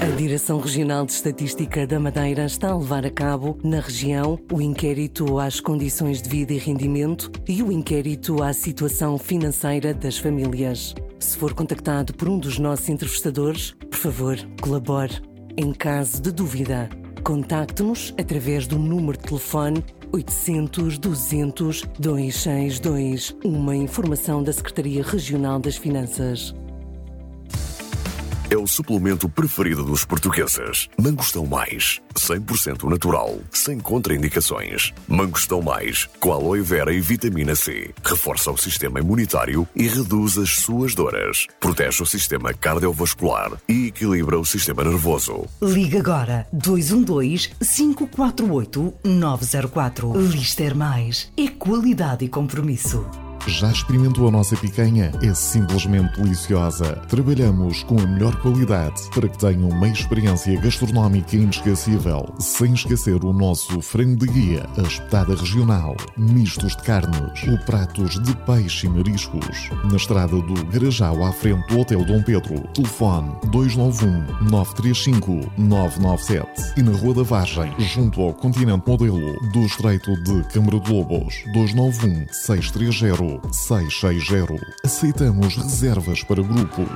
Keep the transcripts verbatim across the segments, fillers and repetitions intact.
A Direção Regional de Estatística da Madeira está a levar a cabo, na região, o inquérito às condições de vida e rendimento e o inquérito à situação financeira das famílias. Se for contactado por um dos nossos entrevistadores, por favor, colabore. Em caso de dúvida, contacte-nos através do número de telefone oitocentos, duzentos, duzentos e sessenta e dois, uma informação da Secretaria Regional das Finanças. É o suplemento preferido dos portugueses. Mangostão Mais, cem por cento natural, sem contraindicações. Mangostão Mais, com aloe vera e vitamina C. Reforça o sistema imunitário e reduz as suas dores. Protege o sistema cardiovascular e equilibra o sistema nervoso. Liga agora dois um dois, cinco quatro oito, nove zero quatro. Lister Mais é qualidade e compromisso. Já experimentou a nossa picanha? É simplesmente deliciosa. Trabalhamos com a melhor qualidade para que tenham uma experiência gastronómica inesquecível, sem esquecer o nosso frango de guia, a espetada regional, mistos de carnes, ou pratos de peixe e mariscos. Na estrada do Garajal, à frente do Hotel Dom Pedro. Telefone dois nove um, nove três cinco, nove nove sete. E na Rua da Vargem, junto ao Continente Modelo, do Estreito de Câmara de Lobos. dois nove um, seis três zero, seis seis zero. Aceitamos reservas para grupos.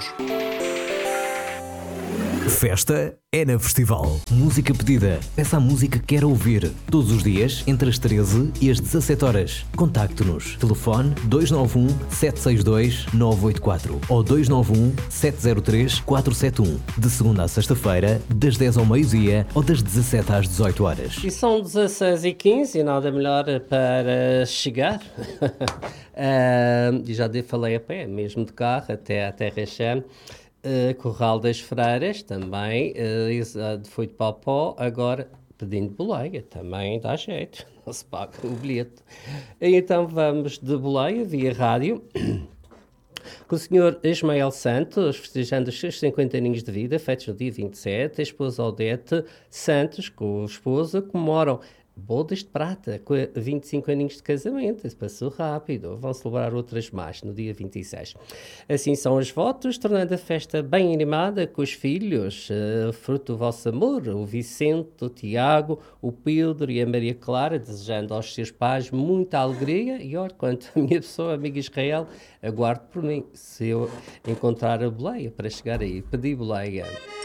Festa é na Festival. Música pedida. Peça a música que quer ouvir. Todos os dias, entre as treze e as dezassete horas. Contacte-nos. Telefone dois nove um, sete seis dois, nove oito quatro ou dois nove um, sete zero três, quatro sete um. De segunda à sexta-feira, das dez ao meio-dia ou das dezassete às dezoito horas. E são dezasseis e quinze e nada melhor para chegar. uh, e já falei a pé, mesmo de carro, até a Terra Chã. Uh, Corral das Freiras, também, uh, de foi de Papó, agora pedindo boleia, também dá jeito, não se paga o bilhete. E então vamos de boleia, via rádio, com o senhor Ismael Santos, festejando os seus cinquenta aninhos de vida, feitos no dia vinte e sete, a esposa Odete Santos, com o esposo, comemoram bodas de prata, com vinte e cinco aninhos de casamento. Isso passou rápido. Vão celebrar outras mais no dia vinte e seis. Assim são os votos, tornando a festa bem animada com os filhos, uh, fruto do vosso amor, o Vicente, o Tiago, o Pedro e a Maria Clara, desejando aos seus pais muita alegria. E olha, quanto a minha pessoa, amiga Israel, aguardo por mim, se eu encontrar a boleia para chegar aí. Pedi boleia.